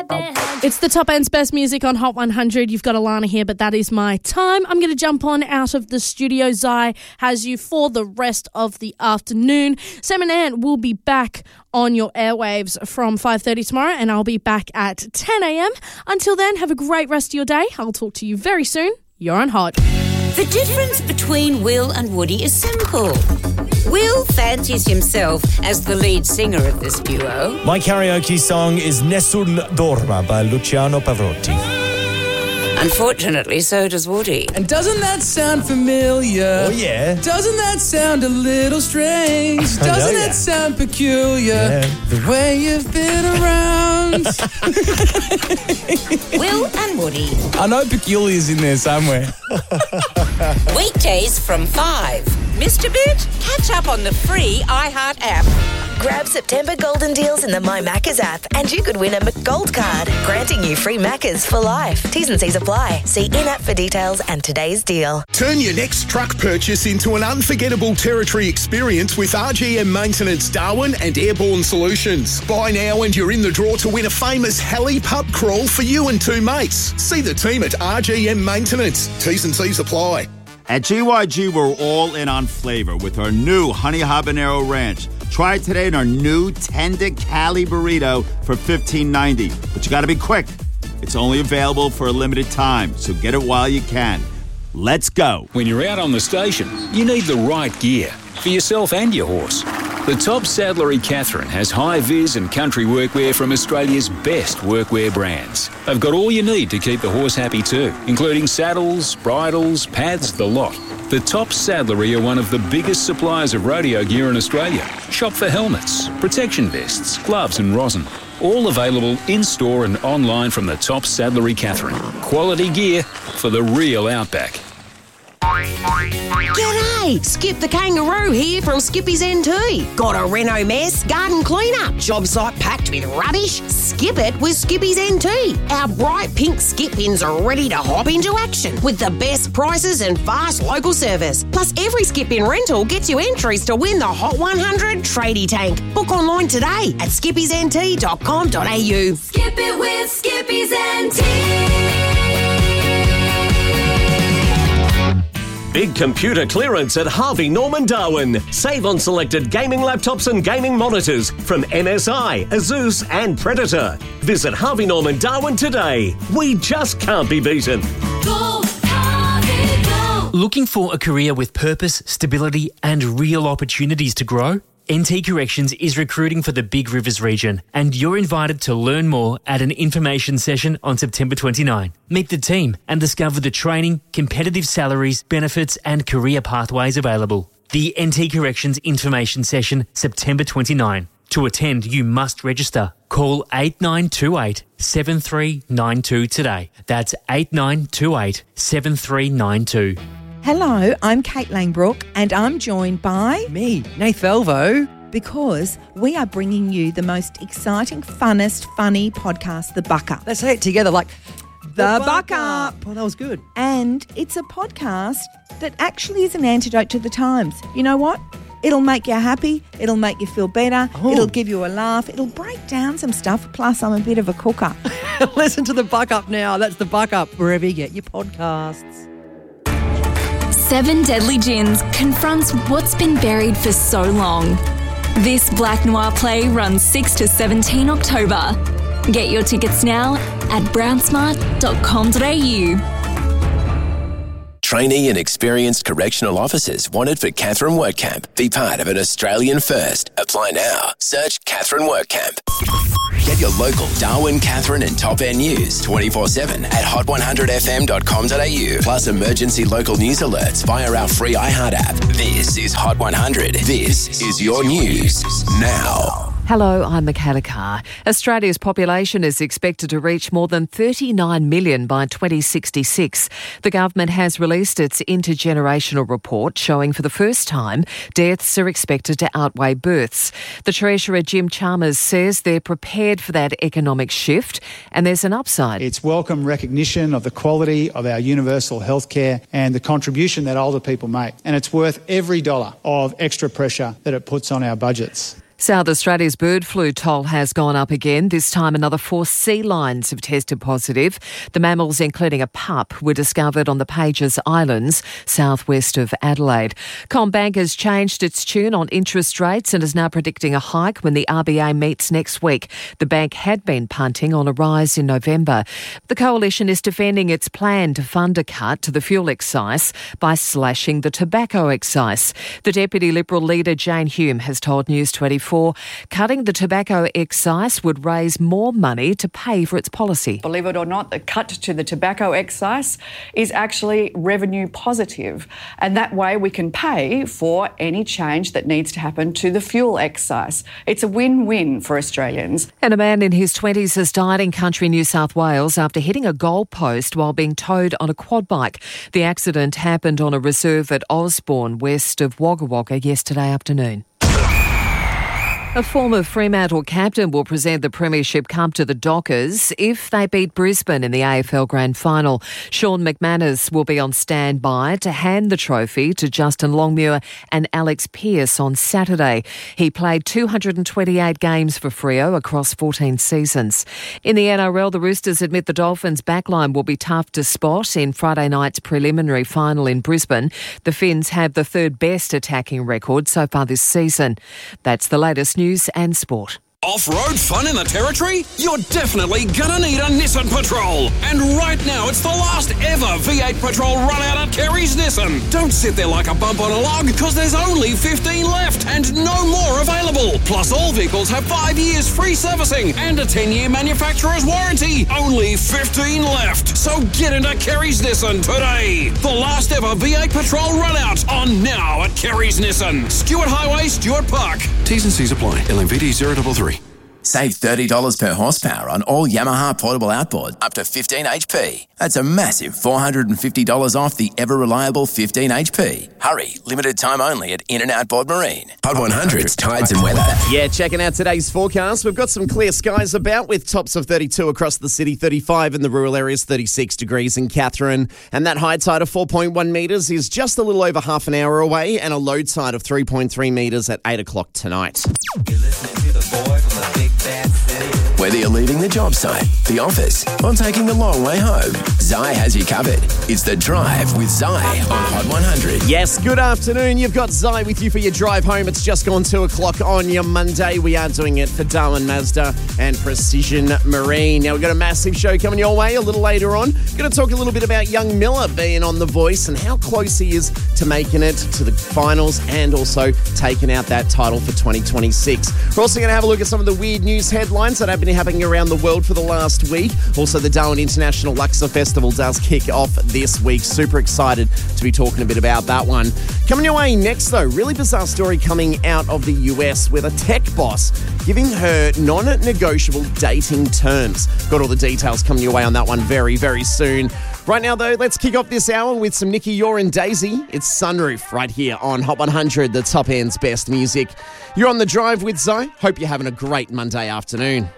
It's the top end's best music on Hot 100. You've got Alana here, but that is my time. I'm going to jump on out of the studio. Zai has you for the rest of the afternoon. Sam and Ant will be back on your airwaves from 5:30 tomorrow, and I'll be back at 10 a.m. Until then, have a great rest of your day. I'll talk to you very soon. You're on Hot. The difference between Will and Woody is simple. Will fancies himself as the lead singer of this duo. My karaoke song is Nessun Dorma by Luciano Pavarotti. Unfortunately, so does Woody. And doesn't that sound familiar? Oh, yeah. Doesn't that sound a little strange? Doesn't that sound peculiar? Yeah. The way you've been around. Will and Woody. I know peculiar's in there somewhere. Weekdays from 5. Missed a bit? Catch up on the free iHeart app. Grab September golden deals in the My Maccas app and you could win a McGold card, granting you free Maccas for life. T's and C's apply. See in-app for details and today's deal. Turn your next truck purchase into an unforgettable territory experience with RGM Maintenance Darwin and Airborne Solutions. Buy now and you're in the draw to win a famous heli pub crawl for you and two mates. See the team at RGM Maintenance. T's and C's apply. At GYG, we're all in on flavor with our new Honey Habanero Ranch. Try it today in our new Tender Cali Burrito for $15.90. But you got to be quick. It's only available for a limited time, so get it while you can. Let's go. When you're out on the station, you need the right gear for yourself and your horse. The Top Saddlery Catherine has high-vis and country workwear from Australia's best workwear brands. They've got all you need to keep the horse happy too, including saddles, bridles, pads, the lot. The Top Saddlery are one of the biggest suppliers of rodeo gear in Australia. Shop for helmets, protection vests, gloves and rosin. All available in-store and online from the Top Saddlery Catherine. Quality gear for the real outback. G'day! Skip the Kangaroo here from Skippy's NT. Got a reno mess? Garden cleanup? Job site packed with rubbish? Skip it with Skippy's NT. Our bright pink skip bins are ready to hop into action with the best prices and fast local service. Plus, every skip bin rental gets you entries to win the Hot 100 Tradie Tank. Book online today at skippysnt.com.au. Skip it with Skippy's NT. Big computer clearance at Harvey Norman Darwin. Save on selected gaming laptops and gaming monitors from MSI, Asus and Predator. Visit Harvey Norman Darwin today. We just can't be beaten. Go, Harvey, go. Looking for a career with purpose, stability and real opportunities to grow? NT Corrections is recruiting for the Big Rivers region and you're invited to learn more at an information session on September 29. Meet the team and discover the training, competitive salaries, benefits and career pathways available. The NT Corrections information session, September 29. To attend, you must register. Call 8928 7392 today. That's 8928 7392. Hello, I'm Kate Langbrook and I'm joined by... me, Nath Elvo. Because we are bringing you the most exciting, funnest, funny podcast, The Buck Up. Let's say it together like... The Buck Up. Oh, that was good. And it's a podcast that actually is an antidote to the times. You know what? It'll make you happy. It'll make you feel better. Oh. It'll give you a laugh. It'll break down some stuff. Plus, I'm a bit of a cooker. Listen to The Buck Up now. That's The Buck Up, wherever you get your podcasts. 7 Deadly Gins confronts what's been buried for so long. This Black Noir play runs 6 to 17 October. Get your tickets now at brownsmart.com.au. Trainee and experienced correctional officers wanted for Catherine WorkCamp. Be part of an Australian first. Apply now. Search Catherine WorkCamp. Get your local Darwin, Catherine and Top End news 24/7 at hot100fm.com.au. Plus emergency local news alerts via our free iHeart app. This is Hot 100. This is your news now. Hello, I'm Michaela Carr. Australia's population is expected to reach more than 39 million by 2066. The government has released its intergenerational report showing for the first time deaths are expected to outweigh births. The Treasurer Jim Chalmers says they're prepared for that economic shift and there's an upside. It's welcome recognition of the quality of our universal healthcare and the contribution that older people make. And it's worth every dollar of extra pressure that it puts on our budgets. South Australia's bird flu toll has gone up again. This time another 4 sea lions have tested positive. The mammals, including a pup, were discovered on the Pages Islands, southwest of Adelaide. CommBank has changed its tune on interest rates and is now predicting a hike when the RBA meets next week. The bank had been punting on a rise in November. The coalition is defending its plan to fund a cut to the fuel excise by slashing the tobacco excise. The Deputy Liberal leader, Jane Hume, has told News 24 cutting the tobacco excise would raise more money to pay for its policy. Believe it or not, the cut to the tobacco excise is actually revenue positive, and that way we can pay for any change that needs to happen to the fuel excise. It's a win-win for Australians. And a man in his 20s has died in country New South Wales after hitting a goalpost while being towed on a quad bike. The accident happened on a reserve at Osborne, west of Wagga Wagga, yesterday afternoon. A former Fremantle captain will present the Premiership Cup to the Dockers if they beat Brisbane in the AFL Grand Final. Sean McManus will be on standby to hand the trophy to Justin Longmuir and Alex Pearce on Saturday. He played 228 games for Freo across 14 seasons. In the NRL, the Roosters admit the Dolphins' backline will be tough to spot in Friday night's preliminary final in Brisbane. The Finns have the third best attacking record so far this season. That's the latest news and sport. Off-road fun in the Territory? You're definitely gonna need a Nissan Patrol. And right now, it's the last ever V8 Patrol run out at Kerry's Nissan. Don't sit there like a bump on a log, because there's only 15 left and no more available. Plus, all vehicles have 5 years free servicing and a 10-year manufacturer's warranty. Only 15 left. So get into Kerry's Nissan today. The last ever V8 Patrol run out on now at Kerry's Nissan. Stuart Highway, Stuart Park. T's and C's apply. LMVD 033. Save $30 per horsepower on all Yamaha portable outboard up to 15 HP. That's a massive $450 off the ever-reliable 15 HP. Hurry, limited time only at In and Outboard Marine. Hot 100's tides and weather. Yeah, checking out today's forecast. We've got some clear skies about with tops of 32 across the city, 35 in the rural areas, 36 degrees in Katherine. And that high tide of 4.1 metres is just a little over half an hour away, and a low tide of 3.3 metres at 8 o'clock tonight. Whether you're leaving the job site, the office, or taking the long way home, Zai has you covered. It's The Drive with Zai on Hot 100. Yes, good afternoon. You've got Zai with you for your drive home. It's just gone 2 o'clock on your Monday. We are doing it for Darwin Mazda and Precision Marine. Now, we've got a massive show coming your way a little later on. Going to talk a little bit about young Miller being on The Voice and how close he is to making it to the finals and also taking out that title for 2026. We're also going to have a look at some of the weird news headlines that have been happening around the world for the last week. Also, the Darwin International Luxor Festival does kick off this week. Super excited to be talking a bit about that one. Coming your way next, though, really bizarre story coming out of the US with a tech boss giving her non-negotiable dating terms. Got all the details coming your way on that one very, very soon. Right now, though, let's kick off this hour with some Nicky Yor and Daisy. It's Sunroof right here on Hot 100, the top end's best music. You're on The Drive with Zai. Hope you're having a great Monday afternoon.